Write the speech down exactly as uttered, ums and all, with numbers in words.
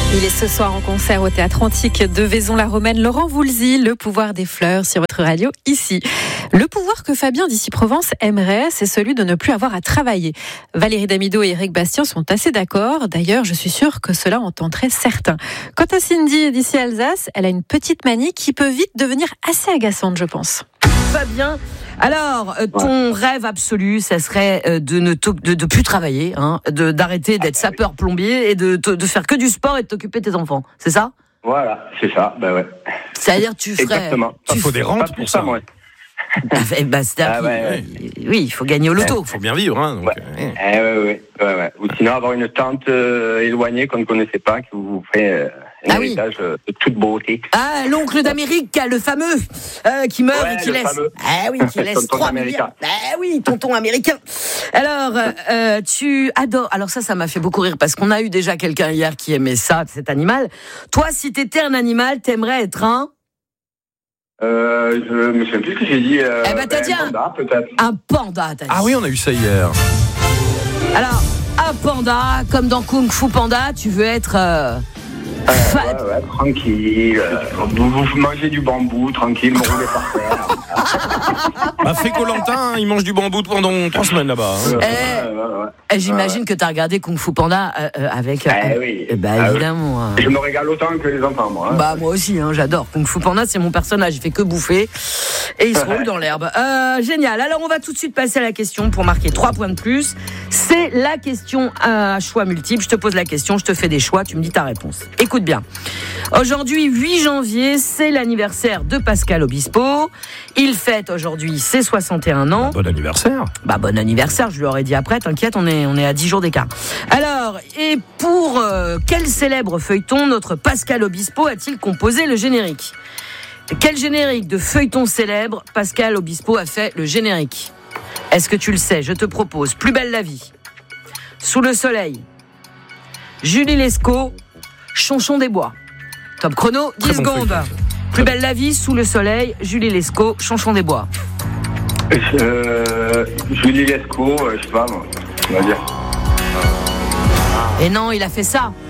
Il est ce soir en concert au Théâtre Antique de Vaison-la-Romaine. Laurent Voulzy, Le pouvoir des fleurs sur votre radio ici. Le pouvoir que Fabien d'Issy-Provence aimerait, c'est celui de ne plus avoir à travailler. Valérie Damido et Éric Bastien sont assez d'accord. D'ailleurs, je suis sûre que cela en tenterait certains. Quant à Cindy d'ici Alsace, elle a une petite manie qui peut vite devenir assez agaçante, je pense. Fabien, alors ton ouais. rêve absolu, ça serait de ne de, de plus travailler, hein, de d'arrêter d'être sapeur plombier et de de faire que du sport et de t'occuper de tes enfants, c'est ça ? Voilà, c'est ça, ben ouais. C'est-à-dire tu ferais. Exactement. Il faut des rentes pour ça, moi. bah, ah, ouais, oui, il faut gagner au loto. Il faut bien vivre, hein. Donc, ouais. Euh... Eh, ouais, ouais, ouais, ouais. Ou sinon avoir une tante euh, éloignée qu'on ne connaissait pas, qui vous ferait euh, un ah, héritage oui. euh, de toute beauté. Ah, l'oncle d'Amérique, le fameux, euh, qui meurt ouais, et qui laisse. Fameux. Ah oui, qui laisse trois milliards. Ah oui, tonton américain. Alors, euh, tu adores. Alors ça, ça m'a fait beaucoup rire parce qu'on a eu déjà quelqu'un hier qui aimait ça, cet animal. Toi, si t'étais un animal, t'aimerais être un. Euh, je me souviens plus ce que j'ai dit. Euh, eh ben, t'as dit un panda, peut-être. Un panda, t'as dit. Ah oui, on a eu ça hier. Alors, un panda, comme dans Kung Fu Panda, tu veux être... Euh, euh, ouais, ouais, tranquille. Euh, vous, vous mangez du bambou, tranquille, me roulez par terre. Bah, fait Koh-Lanta, il mange du bambou pendant trois semaines là-bas. Hein. Eh, ouais, ouais, ouais. Et j'imagine ouais. que t'as regardé Kung Fu Panda euh, avec... Euh, eh oui. Eh bah, ah, évidemment. Oui. Je me régale autant que les enfants, moi. Hein. Bah, moi aussi, hein, j'adore. Kung Fu Panda, c'est mon personnage. Il fait que bouffer. Et il se roule dans l'herbe. Euh, génial. Alors, on va tout de suite passer à la question pour marquer trois points de plus. C'est la question à choix multiple. Je te pose la question, je te fais des choix, tu me dis ta réponse. Écoute bien. Aujourd'hui, huit janvier, c'est l'anniversaire de Pascal Obispo. Il fête aujourd'hui ses soixante et un ans. Bah, bon anniversaire. Bah, bon anniversaire, je lui aurais dit après, t'inquiète, on est, on est à dix jours d'écart. Alors, et pour euh, quel célèbre feuilleton notre Pascal Obispo a-t-il composé le générique ? Quel générique de feuilleton célèbre Pascal Obispo a fait le générique ? Est-ce que tu le sais ? Je te propose Plus belle la vie, Sous le soleil, Julie Lescaut, Chanchon des bois. Top chrono, dix secondes. Bon Plus belle la vie, Sous le soleil, Julie Lescaut, Chanchon des bois. Euh, Julie Lescaut, euh, je sais pas moi, on va dire. Et non, il a fait ça.